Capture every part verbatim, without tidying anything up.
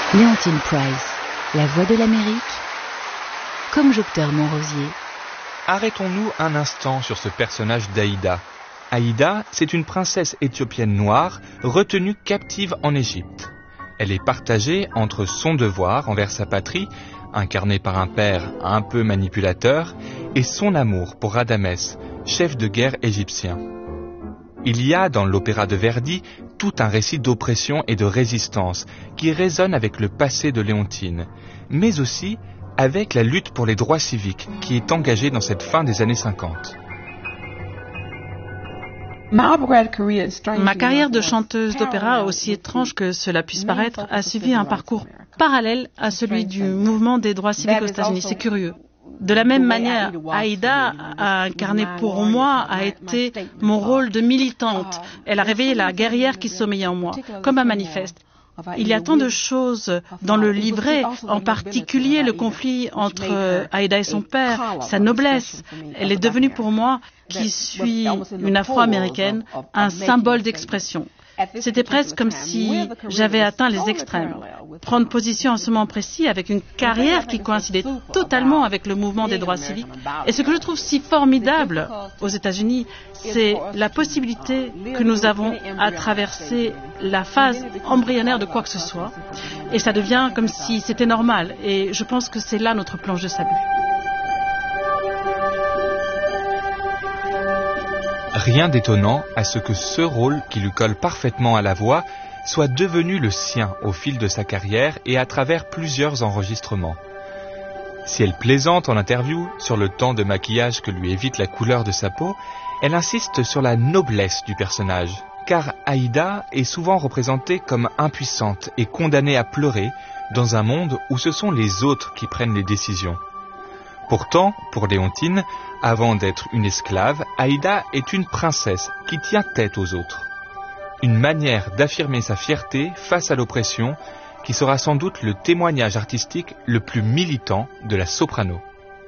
Leontyne Price, la voix de l'Amérique, comme Jocteur Montrosier. Arrêtons-nous un instant sur ce personnage d'Aïda. Aïda, c'est une princesse éthiopienne noire retenue captive en Égypte. Elle est partagée entre son devoir envers sa patrie, incarné par un père un peu manipulateur, et son amour pour Radamès, chef de guerre égyptien. Il y a dans l'opéra de Verdi tout un récit d'oppression et de résistance qui résonne avec le passé de Léontine, mais aussi avec la lutte pour les droits civiques qui est engagée dans cette fin des années cinquante. Ma carrière de chanteuse d'opéra, aussi étrange que cela puisse paraître, a suivi un parcours parallèle à celui du mouvement des droits civiques aux États-Unis. C'est curieux. De la même manière, Aïda a incarné pour moi, a été mon rôle de militante. Elle a réveillé la guerrière qui sommeillait en moi, comme un manifeste. Il y a tant de choses dans le livret, en particulier le conflit entre Aïda et son père, sa noblesse. Elle est devenue pour moi, qui suis une Afro-américaine, un symbole d'expression. C'était presque comme si j'avais atteint les extrêmes. Prendre position à ce moment précis avec une carrière qui coïncidait totalement avec le mouvement des droits civiques. Et ce que je trouve si formidable aux États-Unis, c'est la possibilité que nous avons à traverser la phase embryonnaire de quoi que ce soit. Et ça devient comme si c'était normal. Et je pense que c'est là notre planche de salut. Rien d'étonnant à ce que ce rôle, qui lui colle parfaitement à la voix, soit devenu le sien au fil de sa carrière et à travers plusieurs enregistrements. Si elle plaisante en interview sur le temps de maquillage que lui évite la couleur de sa peau, elle insiste sur la noblesse du personnage, car Aïda est souvent représentée comme impuissante et condamnée à pleurer dans un monde où ce sont les autres qui prennent les décisions. Pourtant, pour Léontine, avant d'être une esclave, Aïda est une princesse qui tient tête aux autres. Une manière d'affirmer sa fierté face à l'oppression qui sera sans doute le témoignage artistique le plus militant de la soprano.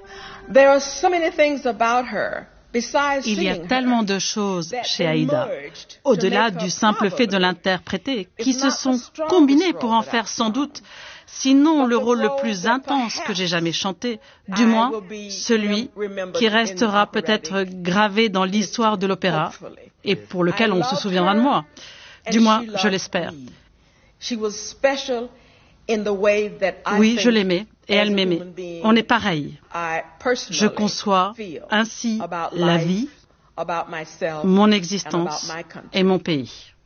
Il y a tellement de choses chez Aïda, au-delà du simple fait de l'interpréter, qui se sont combinées pour en faire sans doute, sinon le rôle le plus intense que j'ai jamais chanté, du moins celui qui restera peut-être gravé dans l'histoire de l'opéra et pour lequel on se souviendra de moi. Du moins, je l'espère. Oui, je l'aimais et elle m'aimait. On est pareil. Je conçois ainsi la vie, mon existence et mon pays.